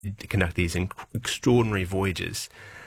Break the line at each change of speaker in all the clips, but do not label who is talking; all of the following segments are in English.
conduct these extraordinary voyages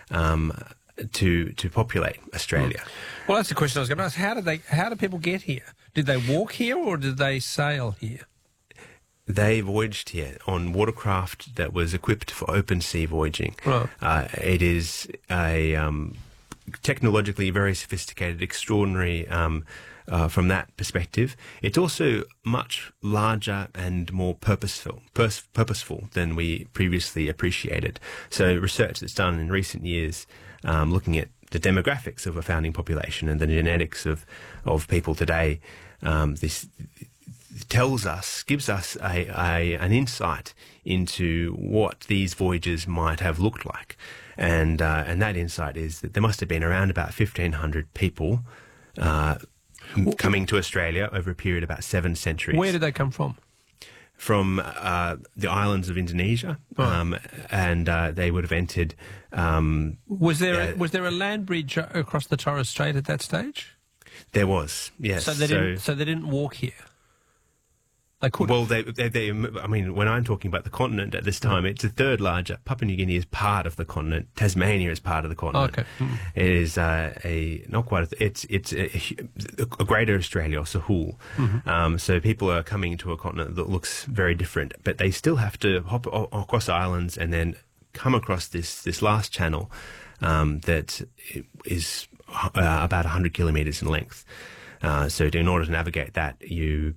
to populate Australia.
Well, that's the question I was going to ask. How do people get here? Did they walk here or did they sail here?
They voyaged here on watercraft that was equipped for open sea voyaging.
Right.
It is a technologically very sophisticated, extraordinary from that perspective. It's also much larger and more purposeful than we previously appreciated. So research that's done in recent years looking at the demographics of a founding population and the genetics of people today, this gives us an insight into what these voyages might have looked like. And that insight is that there must have been around about 1,500 people coming to Australia over a period of about 7 centuries.
Where did they come from?
From the islands of Indonesia, and they would have entered.
Was there a land bridge across the Torres Strait at that stage?
There was, yes.
So they didn't walk here. They could.
Well, I mean, when I'm talking about the continent at this time, it's the third larger. Papua New Guinea is part of the continent. Tasmania is part of the continent.
Okay.
It is not quite. It's a greater Australia, or Sahul. So people are coming to a continent that looks very different, but they still have to hop across islands and then come across this last channel that is about 100 kilometres in length. So in order to navigate that, you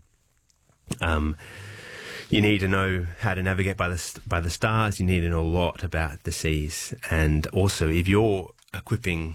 need to know how to navigate by the stars. You need to know a lot about the seas, and also if you're equipping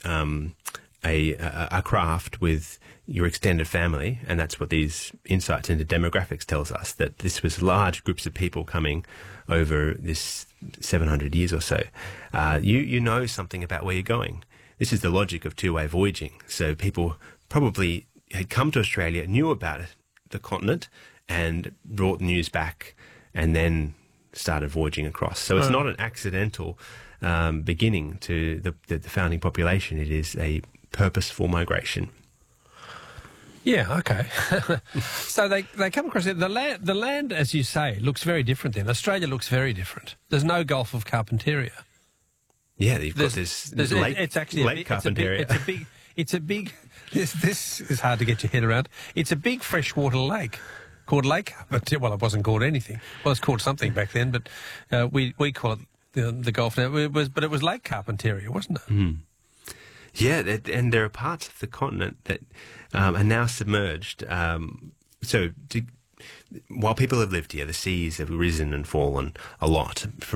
a craft with your extended family, and that's what these insights into demographics tells us, that this was large groups of people coming over this 700 years or so. You know something about where you're going. This is the logic of two-way voyaging. So people probably had come to Australia, knew about it, the continent, and brought news back, and then started voyaging across. So it's not an accidental beginning to the founding population. It is a purposeful migration.
Yeah, okay. So they come across it. The land, as you say, looks very different then. Australia looks very different. There's no Gulf of Carpentaria.
Yeah, you've got this lake,
it's actually
Lake Carpentaria.
It's a big. This is hard to get your head around. It's a big freshwater lake called Lake Carpentaria. Well, it wasn't called anything. Well, it's called something back then, but we call it the Gulf now. But it was Lake Carpentaria, wasn't it?
Mm. Yeah, and there are parts of the continent that are now submerged. While people have lived here, the seas have risen and fallen a lot from